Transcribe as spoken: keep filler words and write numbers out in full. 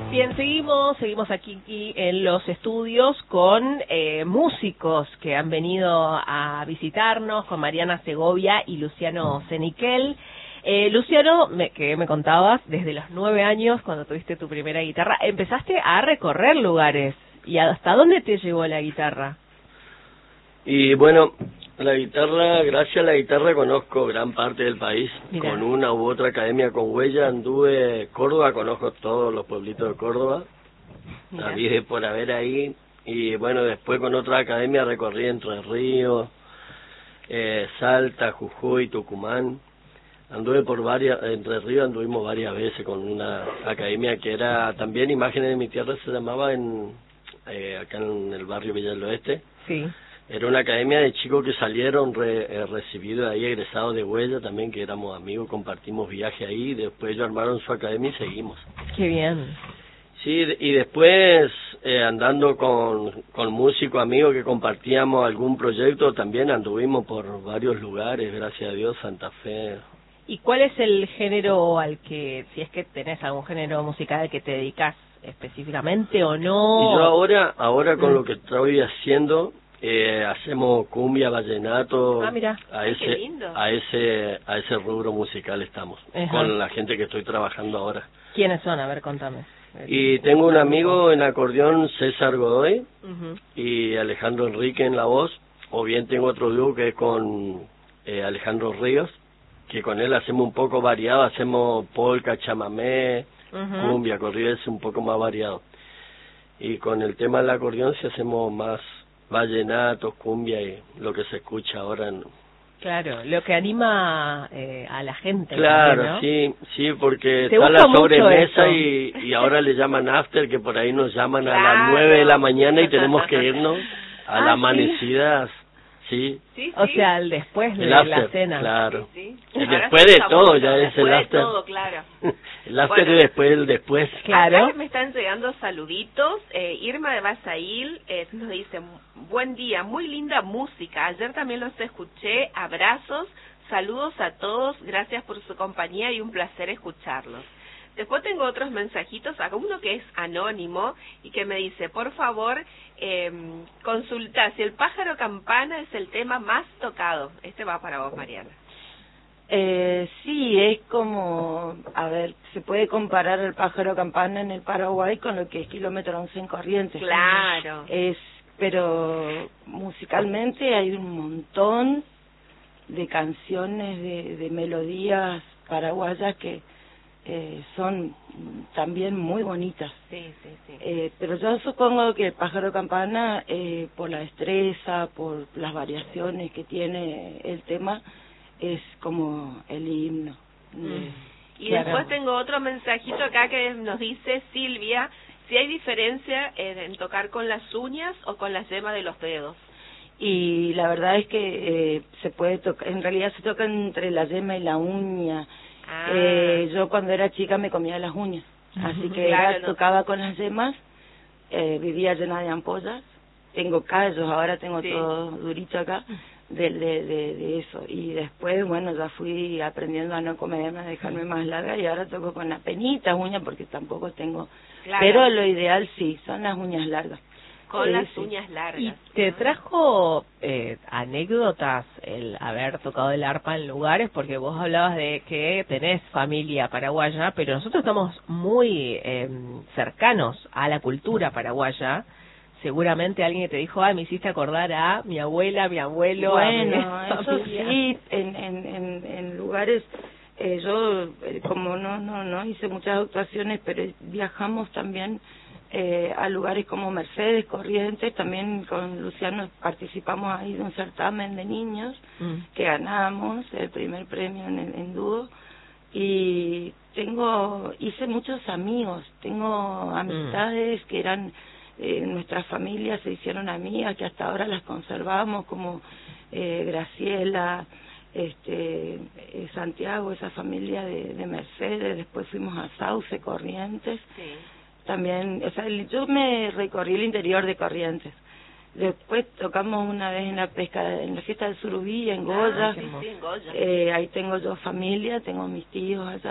Bien, seguimos, seguimos aquí, aquí en los estudios con eh, músicos que han venido a visitarnos, con Mariana Segovia y Luciano Ceniquel. Eh, Luciano, me, que me contabas, desde los nueve años, cuando tuviste tu primera guitarra, empezaste a recorrer lugares. ¿Y hasta dónde te llevó la guitarra? Y bueno, la guitarra, gracias a la guitarra conozco gran parte del país. Mirá. Con una u otra academia con huella anduve Córdoba, conozco todos los pueblitos de Córdoba. Mirá. La vi por haber ahí. Y bueno, después con otra academia recorrí Entre Ríos, eh, Salta, Jujuy, Tucumán. Anduve por varias, Entre Ríos anduvimos varias veces con una academia que era también Imágenes de mi Tierra, se llamaba en eh, acá en el barrio Villa del Oeste. Sí. Era una academia de chicos que salieron re, eh, recibidos ahí, egresados de huella también, que éramos amigos, compartimos viaje ahí, después ellos armaron su academia y seguimos. Qué bien. Sí, y después eh, andando con, con músicos amigos que compartíamos algún proyecto, también anduvimos por varios lugares, gracias a Dios, Santa Fe. ¿Y cuál es el género al que, si es que tenés algún género musical al que te dedicas específicamente o no? Y yo ahora, ahora con mm. lo que estoy haciendo, eh, hacemos cumbia, vallenato. Ah, mira. a Ay, ese, qué lindo. a ese, a ese rubro musical estamos, Ajá. Con la gente que estoy trabajando ahora. ¿Quiénes son? A ver, contame. Y tengo un amigo en acordeón, César Godoy, Uh-huh. y Alejandro Enrique en la voz, o bien tengo otro dúo que es con eh, Alejandro Ríos, que con él hacemos un poco variado, hacemos polka, chamamé, Uh-huh. cumbia, corrido, es un poco más variado. Y con el tema del acordeón sí hacemos más vallenatos, cumbia y lo que se escucha ahora en... Claro, lo que anima eh, a la gente. Claro, también, ¿no? sí, sí, porque ¿Te está gusta la sobremesa mucho y, y ahora le llaman after, que por ahí nos llaman a Claro. las nueve de la mañana y tenemos que irnos a Ah, la ¿sí? amanecida, sí, Sí, O sí. sea, el después de el after, la cena. claro. Sí, sí. El Ahora después se de usa todo, mucho, ya es el después de after. todo, claro. El after Bueno. y después el después. Claro. Acá me están llegando saluditos. Eh, Irma de Basail eh, nos dice, buen día, muy linda música. Ayer también los escuché. Abrazos, saludos a todos. Gracias por su compañía y un placer escucharlos. Después tengo otros mensajitos, acá uno que es anónimo y que me dice, por favor, eh, consulta si el pájaro campana es el tema más tocado. Este va para vos, Mariana. Eh, sí, es como, a ver, se puede comparar el pájaro campana en el Paraguay con lo que es Kilómetro once en Corrientes. Claro. Es, pero musicalmente hay un montón de canciones, de, de melodías paraguayas que eh, son también muy bonitas. Sí, sí, sí. Eh, pero yo supongo que el pájaro campana, eh, por la destreza, por las variaciones que tiene el tema, es como el himno. Mm. Y Claro. después tengo otro mensajito acá que nos dice Silvia, si hay diferencia en, en tocar con las uñas o con las yemas de los dedos. Y la verdad es que eh, se puede tocar, en realidad se toca entre la yema y la uña. Ah. Eh, yo cuando era chica me comía las uñas, así que Claro, era, no. tocaba con las yemas, eh, vivía llena de ampollas, tengo callos, ahora tengo Sí. todo durito acá, de, de, de, de eso. Y después, bueno, ya fui aprendiendo a no comerme, a dejarme más larga y ahora toco con apenitas uñas porque tampoco tengo... Claro. Pero lo ideal sí, son las uñas largas. Con Sí, las sí. uñas largas. ¿Y te trajo eh, anécdotas el haber tocado el arpa en lugares? Porque vos hablabas de que tenés familia paraguaya, pero nosotros estamos muy eh, cercanos a la cultura paraguaya. Seguramente alguien que te dijo, ah, me hiciste acordar a mi abuela, mi abuelo, Bueno, a mi eso familia. sí, en, en, en, en lugares, eh, yo eh, como no, no, no hice muchas actuaciones, pero viajamos también eh, a lugares como Mercedes, Corrientes, también con Luciano participamos ahí de un certamen de niños Mm. que ganamos el primer premio en, en dúo y tengo, hice muchos amigos, tengo amistades que eran, eh, nuestras familias se hicieron amigas que hasta ahora las conservamos como eh, Graciela, este eh, Santiago, esa familia de, de Mercedes, después fuimos a Sauce, Corrientes. Sí. También, o sea, yo me recorrí el interior de Corrientes. Después tocamos una vez en la pesca, en la fiesta del Surubí, en Goya. Ah, sí, sí, en Goya. Eh, ahí tengo yo familia, tengo mis tíos allá.